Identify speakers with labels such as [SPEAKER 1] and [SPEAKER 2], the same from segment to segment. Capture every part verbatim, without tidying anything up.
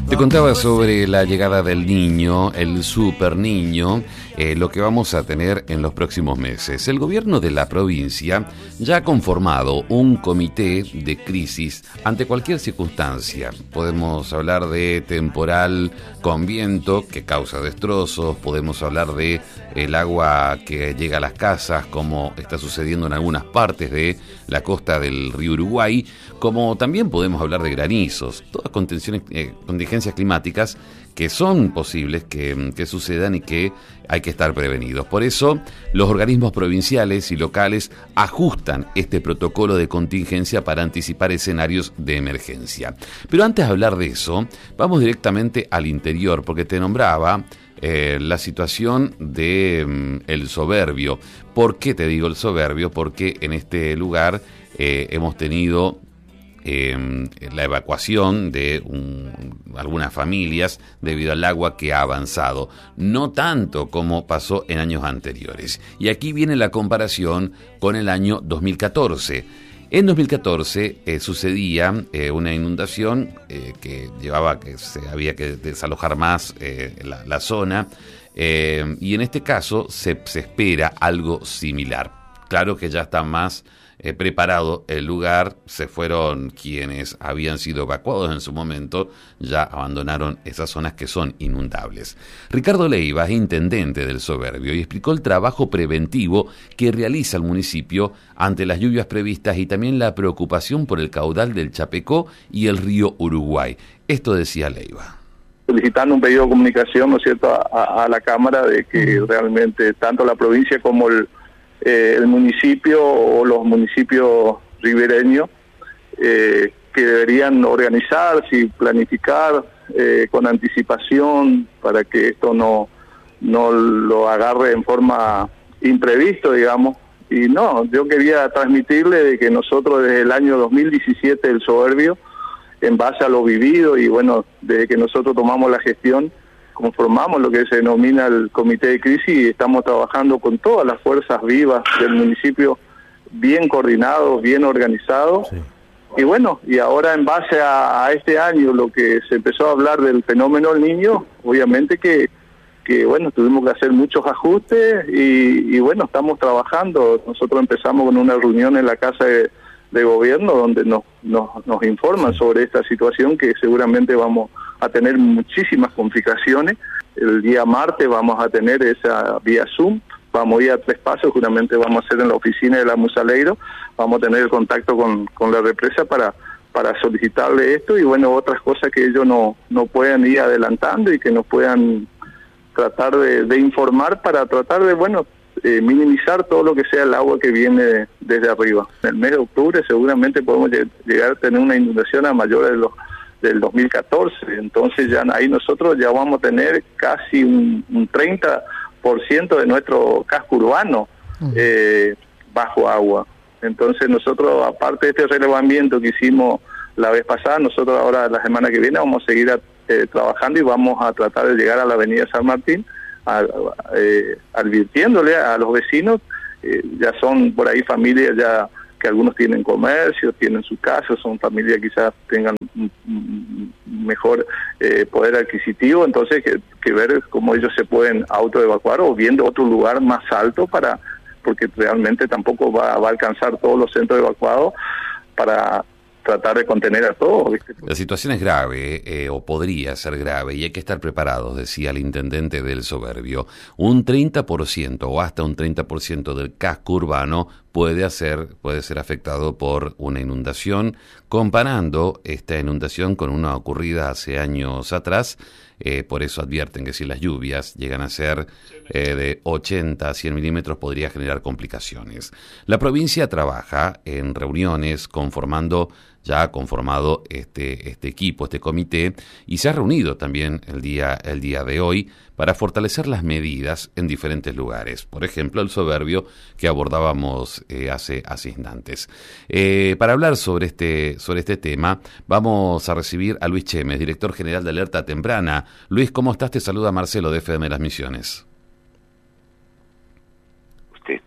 [SPEAKER 1] Te contaba sobre la llegada del niño, el super niño, eh, lo que vamos a tener en los próximos meses. El gobierno de la provincia ya ha conformado un comité de crisis ante cualquier circunstancia. Podemos hablar de temporal con viento que causa destrozos, podemos hablar de el agua que llega a las casas, como está sucediendo en algunas partes de la costa del río Uruguay, como también podemos hablar de granizos, todas contenciones, eh, contingencias climáticas que son posibles que, que sucedan y que hay que estar prevenidos. Por eso, los organismos provinciales y locales ajustan este protocolo de contingencia para anticipar escenarios de emergencia. Pero antes de hablar de eso, vamos directamente al interior, porque te nombraba eh, la situación de mm, el Soberbio. ¿Por qué te digo el Soberbio? Porque en este lugar eh, hemos tenido Eh, la evacuación de un, algunas familias debido al agua que ha avanzado, no tanto como pasó en años anteriores. Y aquí viene la comparación con el año dos mil catorce. En dos mil catorce eh, sucedía eh, una inundación eh, que llevaba que se había que desalojar más eh, la, la zona eh, y en este caso se, se espera algo similar. Claro que ya está más Eh, preparado el lugar, se fueron quienes habían sido evacuados en su momento, ya abandonaron esas zonas que son inundables. Ricardo Leiva es intendente del Soberbio y explicó el trabajo preventivo que realiza el municipio ante las lluvias previstas y también la preocupación por el caudal del Chapecó y el río Uruguay. Esto decía Leiva.
[SPEAKER 2] Solicitando un pedido de comunicación, ¿no es cierto?, a, a la Cámara de que realmente tanto la provincia como el Eh, el municipio o los municipios ribereños eh, que deberían organizarse y planificar eh, con anticipación para que esto no no lo agarre en forma imprevisto, digamos. Y no, yo quería transmitirle de que nosotros desde el año dos mil diecisiete el Soberbio, en base a lo vivido y bueno, desde que nosotros tomamos la gestión, conformamos lo que se denomina el comité de crisis y estamos trabajando con todas las fuerzas vivas del municipio, bien coordinados, bien organizados. Sí. Y bueno, y ahora en base a, a este año, lo que se empezó a hablar del fenómeno del Niño, obviamente que, que bueno, tuvimos que hacer muchos ajustes y, y bueno, estamos trabajando. Nosotros empezamos con una reunión en la Casa de, de Gobierno donde nos, nos, nos informan sobre esta situación que seguramente vamos a tener muchísimas complicaciones. El día martes vamos a tener esa vía Zoom, vamos a ir a tres pasos, seguramente vamos a hacer en la oficina de la Musaleiro, vamos a tener el contacto con, con la represa para, para solicitarle esto y bueno, otras cosas que ellos no, no puedan ir adelantando y que nos puedan tratar de, de informar para tratar de, bueno, eh, minimizar todo lo que sea el agua que viene de, desde arriba. En el mes de octubre seguramente podemos llegar a tener una inundación a mayores de los del dos mil catorce, entonces ya ahí nosotros ya vamos a tener casi un, un treinta por ciento de nuestro casco urbano eh, bajo agua. Entonces nosotros, aparte de este relevamiento que hicimos la vez pasada, nosotros ahora la semana que viene vamos a seguir a, eh, trabajando y vamos a tratar de llegar a la avenida San Martín, a, eh, advirtiéndole a los vecinos, eh, ya son por ahí familias ya que algunos tienen comercio, tienen su casa, son familias quizás tengan un mejor eh, poder adquisitivo, entonces que, que ver cómo ellos se pueden autoevacuar o viendo otro lugar más alto para, porque realmente tampoco va, va a alcanzar todos los centros evacuados para tratar de contener a todos, ¿viste?
[SPEAKER 1] La situación es grave, eh, o podría ser grave, y hay que estar preparados, decía el intendente del Soberbio. Un treinta por ciento o hasta un treinta por ciento del casco urbano puede, hacer, puede ser afectado por una inundación, comparando esta inundación con una ocurrida hace años atrás. Eh, por eso advierten que si las lluvias llegan a ser eh, de ochenta a cien milímetros podría generar complicaciones. La provincia trabaja en reuniones conformando, ya ha conformado este, este equipo, este comité, y se ha reunido también el día, el día de hoy para fortalecer las medidas en diferentes lugares. Por ejemplo, el Soberbio que abordábamos eh, hace, hace instantes. Eh, para hablar sobre este, sobre este tema, vamos a recibir a Luis Chemes, director general de Alerta Temprana. Luis, ¿cómo estás? Te saluda Marcelo de F M Las Misiones.
[SPEAKER 3] Usted.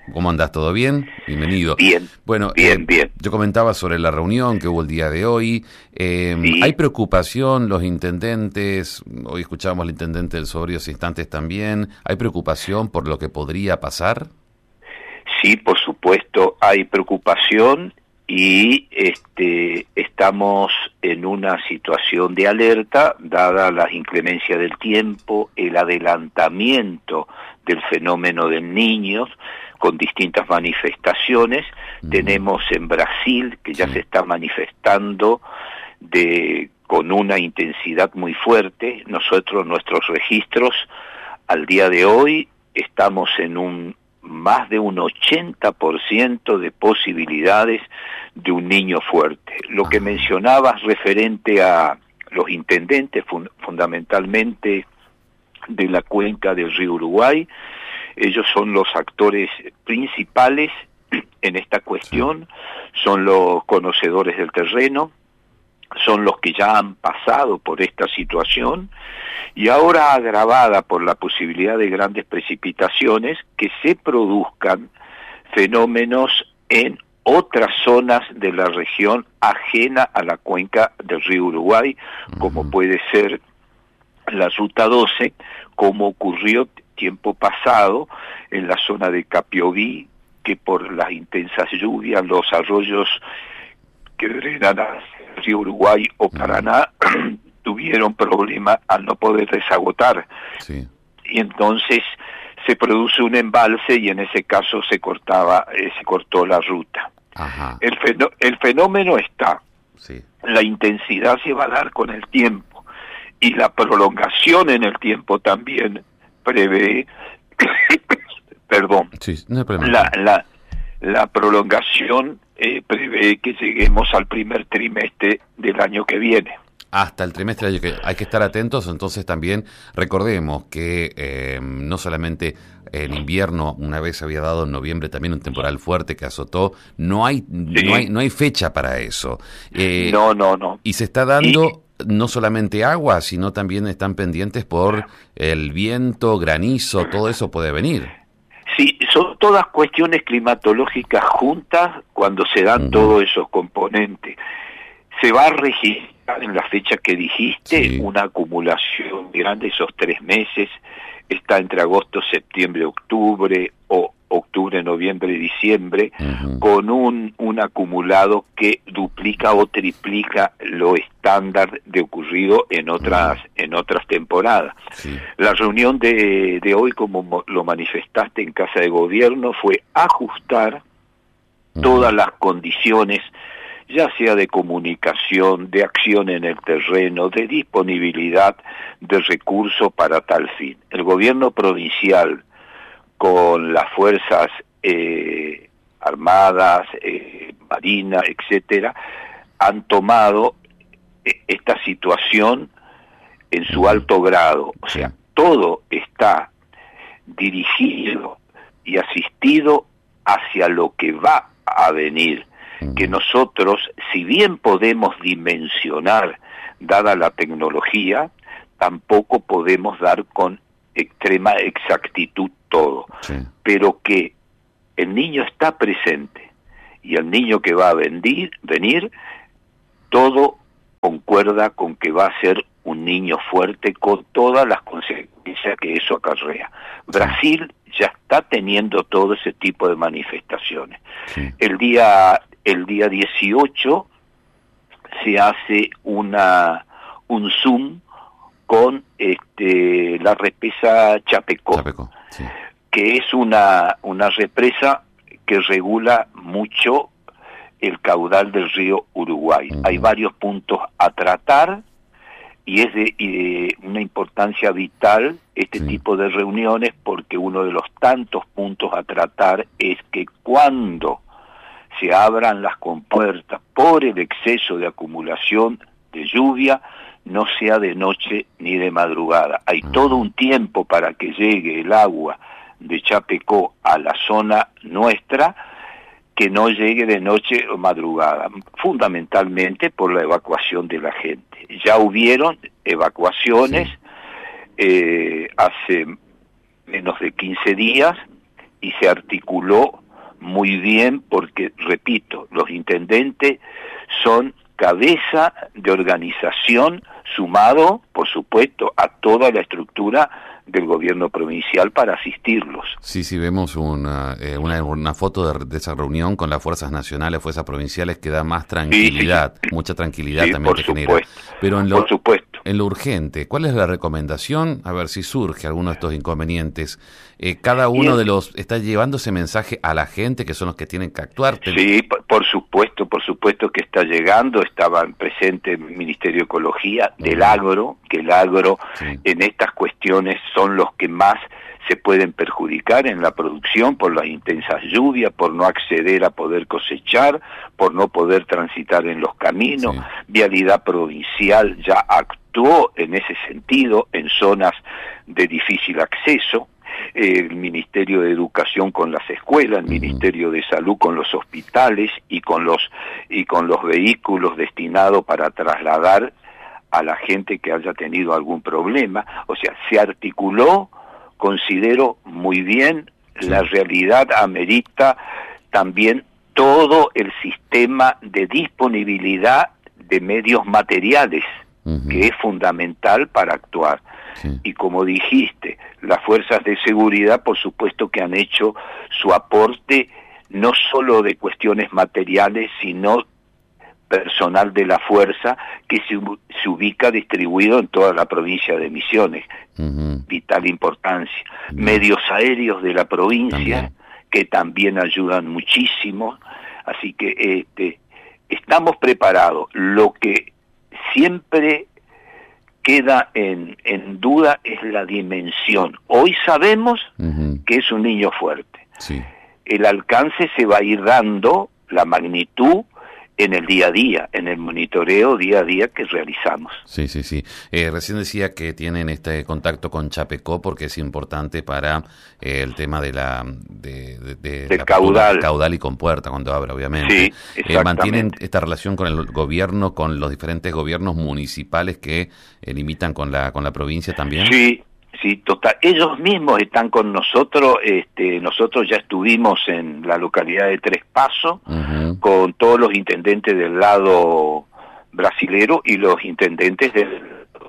[SPEAKER 1] ¿Cómo andás? ¿Todo bien? Bienvenido.
[SPEAKER 3] Bien,
[SPEAKER 1] bueno,
[SPEAKER 3] bien,
[SPEAKER 1] eh,
[SPEAKER 3] bien.
[SPEAKER 1] Yo comentaba sobre la reunión que hubo el día de hoy. Eh,
[SPEAKER 3] Sí.
[SPEAKER 1] ¿Hay preocupación los intendentes? Hoy escuchamos al intendente del Sobre unos instantes también. ¿Hay preocupación por lo que podría pasar?
[SPEAKER 3] Sí, por supuesto, hay preocupación y este, estamos en una situación de alerta, dada las inclemencias del tiempo, el adelantamiento del fenómeno del niño, con distintas manifestaciones. Mm. Tenemos en Brasil, que ya sí. se está manifestando de con una intensidad muy fuerte. Nosotros, nuestros registros, al día de hoy, estamos en un más de un ochenta por ciento de posibilidades de un niño fuerte. Lo que mencionabas referente a los intendentes, fun- fundamentalmente de la cuenca del río Uruguay, ellos son los actores principales en esta cuestión, son los conocedores del terreno, son los que ya han pasado por esta situación y ahora agravada por la posibilidad de grandes precipitaciones, que se produzcan fenómenos en otras zonas de la región ajena a la cuenca del río Uruguay, como uh-huh. puede ser la Ruta doce, como ocurrió tiempo pasado en la zona de Capioví, que por las intensas lluvias, los arroyos que drenan al río Uruguay o Paraná uh-huh. tuvieron problemas al no poder desagotar. Sí. Y entonces se produce un embalse y en ese caso se cortaba, eh, se cortó la ruta. Ajá. El, fenó- el fenómeno está, sí. La intensidad se va a dar con el tiempo y la prolongación en el tiempo también prevé, perdón,
[SPEAKER 1] sí, no hay problema.
[SPEAKER 3] la, la, la prolongación eh, prevé que lleguemos al primer trimestre del año que viene.
[SPEAKER 1] Hasta el trimestre hay que, hay que estar atentos. Entonces también recordemos que eh, no solamente en invierno, una vez había dado en noviembre también un temporal fuerte que azotó, no hay, sí. no hay, no hay fecha para eso. Eh,
[SPEAKER 3] no, no, no.
[SPEAKER 1] Y se está dando y... no solamente agua, sino también están pendientes por el viento, granizo, todo eso puede venir.
[SPEAKER 3] Sí, son todas cuestiones climatológicas juntas cuando se dan uh-huh. todos esos componentes. Se va a registrar en la fecha que dijiste sí. una acumulación grande, esos tres meses, está entre agosto, septiembre, octubre, o octubre, noviembre, diciembre, uh-huh. con un, un acumulado que duplica o triplica lo estándar de ocurrido en otras, uh-huh. en otras temporadas. Sí. La reunión de, de hoy, como lo manifestaste en Casa de Gobierno, fue ajustar uh-huh. todas las condiciones, ya sea de comunicación, de acción en el terreno, de disponibilidad de recursos para tal fin. El gobierno provincial, con las fuerzas eh, armadas, eh, marina, etcétera, han tomado eh, esta situación en su alto grado. O sea, todo está dirigido y asistido hacia lo que va a venir. Que nosotros, si bien podemos dimensionar, dada la tecnología, tampoco podemos dar con extrema exactitud todo. Sí. Pero que el niño está presente y el niño que va a venir, venir, todo concuerda con que va a ser un niño fuerte con todas las consecuencias que eso acarrea. Brasil ya está teniendo todo ese tipo de manifestaciones. Sí. El día el día dieciocho se hace una un Zoom con este la represa Chapecó, Chapecó sí. que es una una represa que regula mucho el caudal del río Uruguay. Uh-huh. Hay varios puntos a tratar y es de, y de una importancia vital este sí. tipo de reuniones, porque uno de los tantos puntos a tratar es que cuando se abran las compuertas por el exceso de acumulación de lluvia, no sea de noche ni de madrugada. Hay uh-huh. todo un tiempo para que llegue el agua de Chapecó a la zona nuestra, que no llegue de noche o madrugada, fundamentalmente por la evacuación de la gente. Ya hubieron evacuaciones sí. eh, hace menos de quince días, y se articuló muy bien porque, repito, los intendentes son cabeza de organización sumado, por supuesto, a toda la estructura del gobierno provincial para asistirlos.
[SPEAKER 1] Sí, sí, vemos una, eh, una, una foto de, de esa reunión con las fuerzas nacionales, fuerzas provinciales, que da más tranquilidad, sí, sí. mucha tranquilidad sí, también te genera. Pero en lo,
[SPEAKER 3] por supuesto.
[SPEAKER 1] En lo urgente, ¿cuál es la recomendación? A ver si surge alguno de estos inconvenientes. Eh, cada uno de los está llevando ese mensaje a la gente, que son los que tienen que actuar.
[SPEAKER 3] Sí, por, por supuesto, por supuesto que está llegando. Estaban presentes el Ministerio de Ecología, del uh-huh. agro, que el agro sí. en estas cuestiones son los que más se pueden perjudicar en la producción por las intensas lluvias, por no acceder a poder cosechar, por no poder transitar en los caminos. Sí. Vialidad Provincial ya actuó en ese sentido en zonas de difícil acceso. El Ministerio de Educación con las escuelas, el uh-huh. Ministerio de Salud con los hospitales y con los y con los vehículos destinados para trasladar a la gente que haya tenido algún problema. O sea, se articuló, considero muy bien. Sí. La realidad amerita también todo el sistema de disponibilidad de medios materiales, uh-huh. que es fundamental para actuar. Sí. Y como dijiste, las fuerzas de seguridad, por supuesto que han hecho su aporte, no solo de cuestiones materiales, sino personal de la fuerza, que se, se ubica distribuido en toda la provincia de Misiones, uh-huh. vital importancia. Uh-huh. Medios aéreos de la provincia, también. que también ayudan muchísimo, así que este, estamos preparados. Lo que siempre queda en, en duda es la dimensión. Hoy sabemos uh-huh. que es un niño fuerte.
[SPEAKER 1] Sí.
[SPEAKER 3] El alcance se va a ir dando, la magnitud, en el día a día, en el monitoreo día a día que realizamos.
[SPEAKER 1] Sí, sí, sí. Eh, recién decía que tienen este contacto con Chapecó porque es importante para eh, el tema de la de, de, de
[SPEAKER 3] del
[SPEAKER 1] la
[SPEAKER 3] caudal.
[SPEAKER 1] caudal y compuerta cuando abra, obviamente.
[SPEAKER 3] Sí, exactamente.
[SPEAKER 1] Eh, ¿Mantienen esta relación con el gobierno, con los diferentes gobiernos municipales que eh, limitan con la con la provincia también?
[SPEAKER 3] Sí. Sí, total. Ellos mismos están con nosotros. Este, nosotros ya estuvimos en la localidad de Tres Pasos uh-huh. con todos los intendentes del lado brasilero y los intendentes del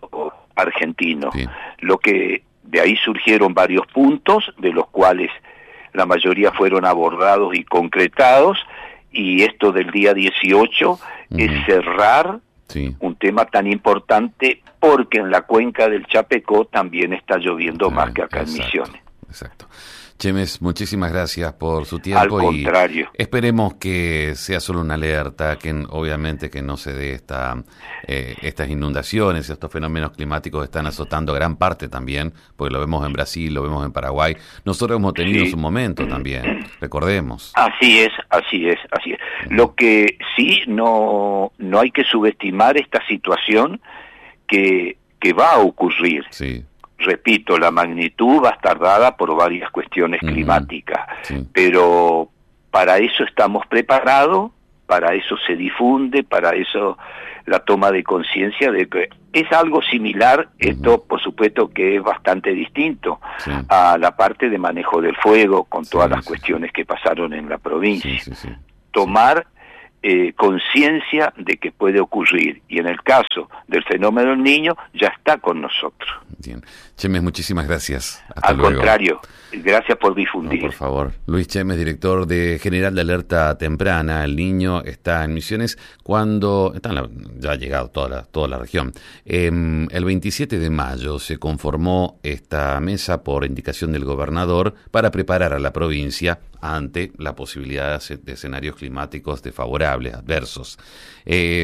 [SPEAKER 3] argentino. Sí. Lo que de ahí surgieron varios puntos, de los cuales la mayoría fueron abordados y concretados. Y esto del día dieciocho uh-huh. es cerrar. Sí. Un tema tan importante porque en la cuenca del Chapecó también está lloviendo ah, más que acá exacto, en Misiones.
[SPEAKER 1] Exacto. Chemes, muchísimas gracias por su tiempo.
[SPEAKER 3] Al contrario.
[SPEAKER 1] Y esperemos que sea solo una alerta, que obviamente que no se dé esta, eh, estas inundaciones, estos fenómenos climáticos que están azotando gran parte también, porque lo vemos en Brasil, lo vemos en Paraguay. Nosotros hemos tenido sí. su momento también, recordemos.
[SPEAKER 3] Así es, así es, así es. Uh-huh. Lo que sí, no, no hay que subestimar esta situación que, que va a ocurrir.
[SPEAKER 1] Sí.
[SPEAKER 3] Repito, la magnitud va a estar dada por varias cuestiones uh-huh. climáticas, sí. pero para eso estamos preparados, para eso se difunde, para eso la toma de conciencia de que es algo similar, uh-huh. esto por supuesto que es bastante distinto sí. a la parte de manejo del fuego, con sí, todas las sí. cuestiones que pasaron en la provincia.
[SPEAKER 1] Sí, sí, sí.
[SPEAKER 3] Tomar Eh, conciencia de que puede ocurrir, y en el caso del fenómeno del niño ya está con nosotros.
[SPEAKER 1] Bien. Chemes, muchísimas gracias. Hasta
[SPEAKER 3] Al
[SPEAKER 1] luego.
[SPEAKER 3] contrario, gracias por difundir.
[SPEAKER 1] No, por favor. Luis Chemes, director de General de Alerta Temprana. El niño está en Misiones cuando está en la, ya ha llegado toda la, toda la región. Eh, el veintisiete de mayo se conformó esta mesa por indicación del gobernador para preparar a la provincia ante la posibilidad de escenarios climáticos desfavorables, adversos. Eh,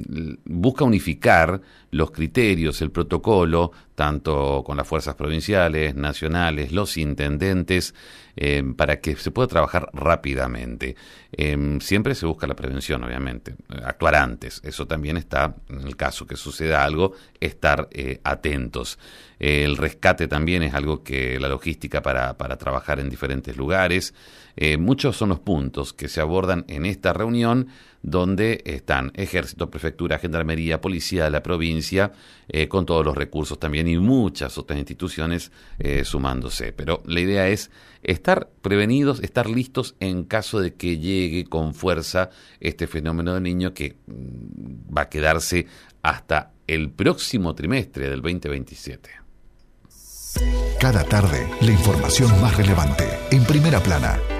[SPEAKER 1] busca unificar los criterios, el protocolo, tanto con las fuerzas provinciales, nacionales, los intendentes, eh, para que se pueda trabajar rápidamente. Eh, siempre se busca la prevención, obviamente, actuar antes. Eso también está, en el caso que suceda algo, estar eh, atentos. Eh, el rescate también es algo que la logística para, para trabajar en diferentes lugares. Eh, muchos son los puntos que se abordan en esta reunión donde están Ejército, Prefectura, Gendarmería, Policía de la provincia, eh, con todos los recursos también y muchas otras instituciones eh, sumándose. Pero la idea es estar prevenidos, estar listos en caso de que llegue con fuerza este fenómeno del Niño que mm, va a quedarse hasta el próximo trimestre del veinte veintisiete.
[SPEAKER 4] Cada tarde, la información más relevante en Primera Plana.